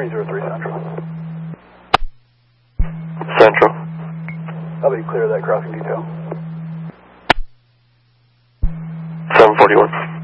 303 Central. Central. I'll be clear of that crossing detail. 741.